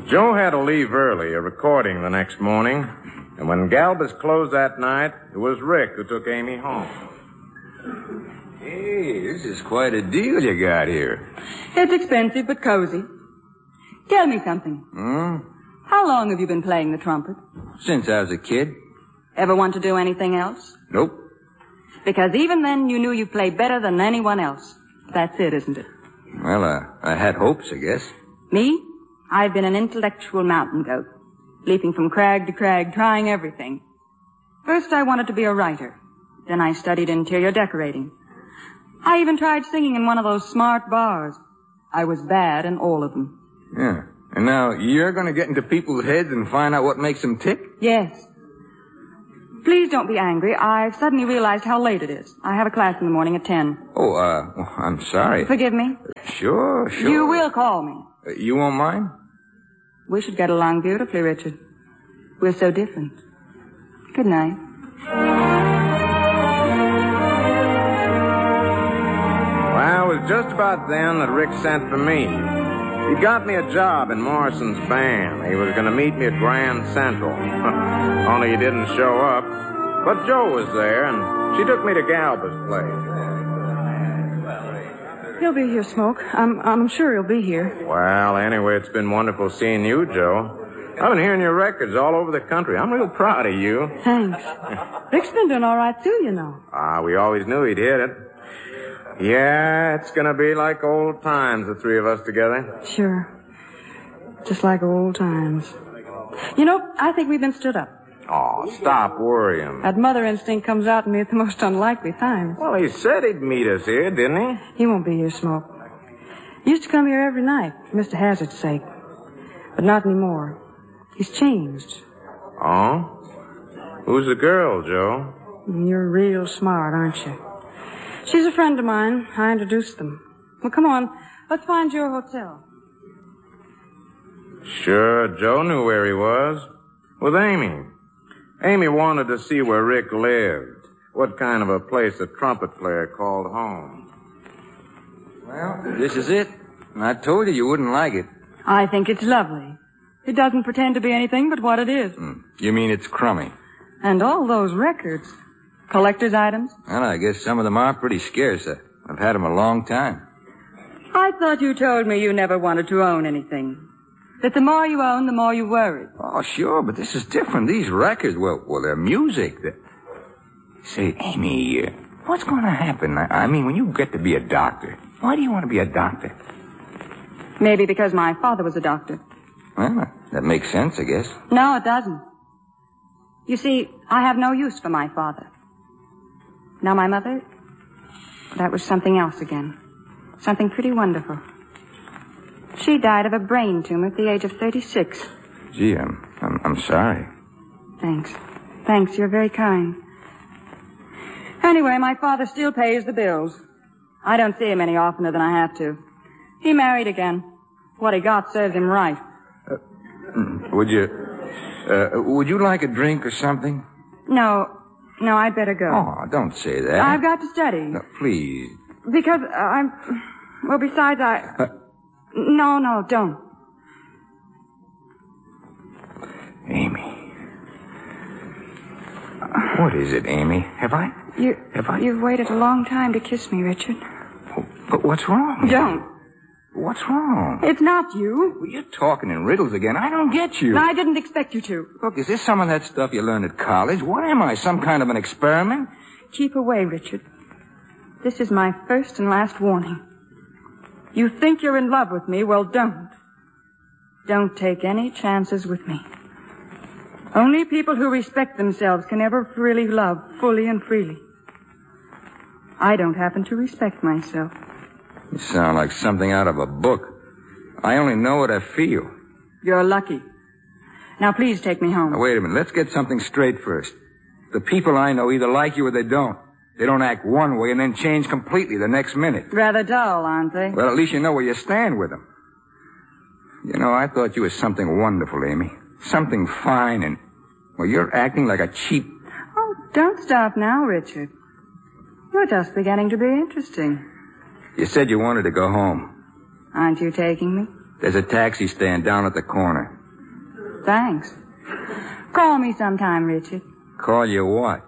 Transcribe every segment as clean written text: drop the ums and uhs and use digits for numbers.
Joe had to leave early, a recording the next morning. And when Galbus closed that night, it was Rick who took Amy home. Hey, this is quite a deal you got here. It's expensive but cozy. Tell me something. How long have you been playing the trumpet? Since I was a kid. Ever want to do anything else? Nope. Because even then you knew you played better than anyone else. That's it, isn't it? Well, I had hopes, I guess. Me? I've been an intellectual mountain goat, leaping from crag to crag, trying everything. First I wanted to be a writer. Then I studied interior decorating. I even tried singing in one of those smart bars. I was bad in all of them. Yeah. And now you're going to get into people's heads and find out what makes them tick? Yes. Please don't be angry. I've suddenly realized how late it is. I have a class in the morning at 10. Oh, I'm sorry. Forgive me? Sure. You will call me. You won't mind? We should get along beautifully, Richard. We're so different. Good night. Well, it was just about then that Rick sent for me. He got me a job in Morrison's band. He was going to meet me at Grand Central. Only he didn't show up. But Joe was there, and she took me to Galba's place. He'll be here, Smoke. I'm sure he'll be here. Well, anyway, it's been wonderful seeing you, Joe. I've been hearing your records all over the country. I'm real proud of you. Thanks. Rick's been doing all right, too, you know. We always knew he'd hit it. Yeah, it's going to be like old times, the three of us together. Sure. Just like old times. You know, I think we've been stood up. Oh, stop worrying. That mother instinct comes out in me at the most unlikely times. Well, he said he'd meet us here, didn't he? He won't be here, Smoke. He used to come here every night for Mr. Hazard's sake. But not anymore. He's changed. Oh? Who's the girl, Joe? You're real smart, aren't you? She's a friend of mine. I introduced them. Well, come on. Let's find your hotel. Sure, Joe knew where he was. With Amy. Amy wanted to see where Rick lived. What kind of a place a trumpet player called home. Well, this is it. I told you wouldn't like it. I think it's lovely. It doesn't pretend to be anything but what it is. You mean it's crummy? And all those records. Collector's items? Well, I guess some of them are pretty scarce. I've had them a long time. I thought you told me you never wanted to own anything. That the more you own, the more you worry. Oh, sure, but this is different. These records, well, they're music. Say, Amy, what's going to happen? I mean, when you get to be a doctor, why do you want to be a doctor? Maybe because my father was a doctor. Well, that makes sense, I guess. No, it doesn't. You see, I have no use for my father. Now, my mother, that was something else again. Something pretty wonderful. She died of a brain tumor at the age of 36. Gee, I'm sorry. Thanks. Thanks, you're very kind. Anyway, my father still pays the bills. I don't see him any oftener than I have to. He married again. What he got serves him right. Would you like a drink or something? No, I'd better go. Oh, don't say that. I've got to study. No, please. Because well, besides No, don't. Amy. What is it, Amy? You've waited a long time to kiss me, Richard. Oh, but what's wrong? Don't. What's wrong? It's not you. Well, you're talking in riddles again. I don't get you. I didn't expect you to. Look, is this some of that stuff you learned at college? What am I, some kind of an experiment? Keep away, Richard. This is my first and last warning. You think you're in love with me? Well, don't. Don't take any chances with me. Only people who respect themselves can ever really love fully and freely. I don't happen to respect myself. You sound like something out of a book. I only know what I feel. You're lucky. Now, please take me home. Now, wait a minute. Let's get something straight first. The people I know either like you or they don't. They don't act one way and then change completely the next minute. Rather dull, aren't they? Well, at least you know where you stand with them. You know, I thought you were something wonderful, Amy. Something fine and... Well, you're acting like a cheap... Oh, don't stop now, Richard. You're just beginning to be interesting. You said you wanted to go home. Aren't you taking me? There's a taxi stand down at the corner. thanks. Call me sometime, Richard. Call you what?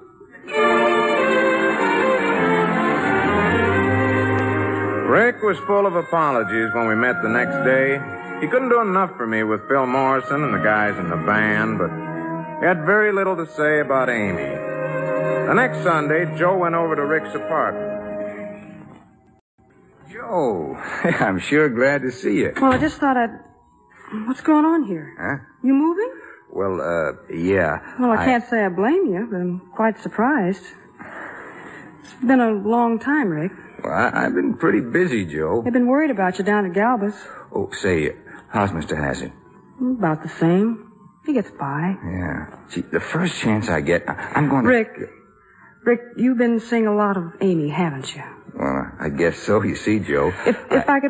Rick was full of apologies when we met the next day. He couldn't do enough for me with Phil Morrison and the guys in the band, but he had very little to say about Amy. The next Sunday, Joe went over to Rick's apartment. Joe, I'm sure glad to see you. Well, I just thought I'd... What's going on here? Huh? You moving? Well, yeah. Well, I can't say I blame you, but I'm quite surprised. It's been a long time, Rick. Well, I've been pretty busy, Joe. I've been worried about you down at Galba's. Oh, say, how's Mr. Hazard? About the same. He gets by. Yeah. See, the first chance I get, I'm going to... Rick, you've been seeing a lot of Amy, haven't you? Well, I guess so, you see, Joe. If I could